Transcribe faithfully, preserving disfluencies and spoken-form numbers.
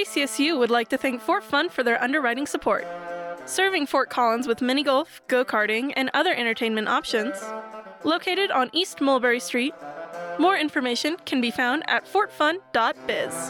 F A C S U would like to thank Fort Fun for their underwriting support. Serving Fort Collins with mini golf, go-karting, and other entertainment options. Located on East Mulberry Street. More information can be found at fort fun dot biz.